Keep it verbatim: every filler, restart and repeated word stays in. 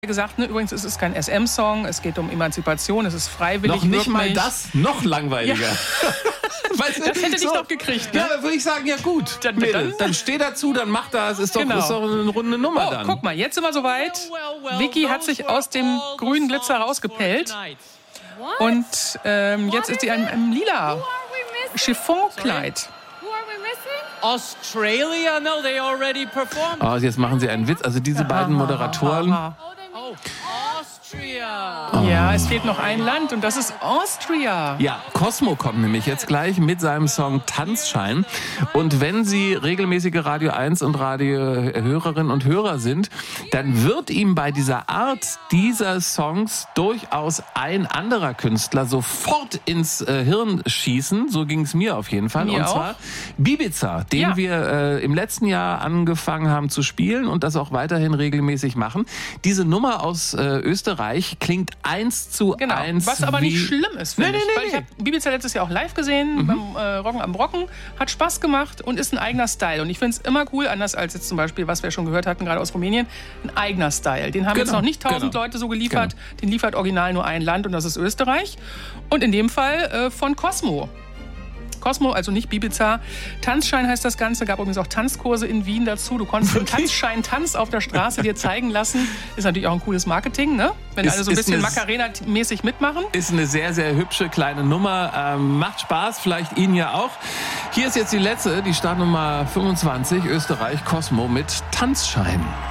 gesagt, ne, übrigens, es ist kein S M-Song, es geht um Emanzipation, es ist freiwillig. Noch nicht wirklich. mal das, noch langweiliger. Ja. Weißt du, das hätte dich so doch gekriegt, ne? Ja, da würde ich sagen, ja gut, dann, Mädels, dann, dann steh dazu, dann mach das, ist doch, genau. ist doch eine runde Nummer oh, dann. Guck mal, jetzt sind wir soweit. Vicky hat sich aus dem grünen Glitzer rausgepellt. Und ähm, jetzt ist sie in einem lila Chiffonkleid. Australia? No, they already performed. Oh, jetzt machen sie einen Witz. Also diese beiden Moderatoren. Aha. Oh, Austria. Oh. Ja, es fehlt noch ein Land und das ist Austria. Ja, Cosmo kommt nämlich jetzt gleich mit seinem Song Tanzschein. Und wenn Sie regelmäßige Radio eins und Radio-Hörerinnen und Hörer sind, dann wird ihm bei dieser Art dieser Songs durchaus ein anderer Künstler sofort ins äh, Hirn schießen. So ging es mir auf jeden Fall. Mir und auch. zwar Bibiza, den Ja. wir äh, im letzten Jahr angefangen haben zu spielen und das auch weiterhin regelmäßig machen. Diese Nummer aus äh, Österreich klingt eins zu Genau, eins. was aber wie nicht schlimm ist, finde Nee, nee, ich. nee, Weil ich nee. habe Bibiza letztes Jahr auch live gesehen, Mhm. beim äh, Rocken am Brocken. Hat Spaß gemacht und ist ein eigener Style. Und ich finde es immer cool, anders als jetzt zum Beispiel, was wir schon gehört hatten, gerade aus Rumänien, ein eigener Style. Den haben Genau, jetzt noch nicht tausend genau. Leute so geliefert. Den liefert original nur ein Land und das ist Österreich. Und in dem Fall äh, von Cosmo. Cosmo, also nicht Bibiza. Tanzschein heißt das Ganze. Gab übrigens auch Tanzkurse in Wien dazu. Du konntest den Tanzschein-Tanz auf der Straße dir zeigen lassen. Ist natürlich auch ein cooles Marketing, ne? Wenn Ist- alle so ein ist bisschen eine- Macarena-mäßig mitmachen. Ist eine sehr, sehr hübsche kleine Nummer. Ähm, macht Spaß, vielleicht Ihnen ja auch. Hier ist jetzt die letzte, die Startnummer fünfundzwanzig, Österreich, Cosmo mit Tanzschein.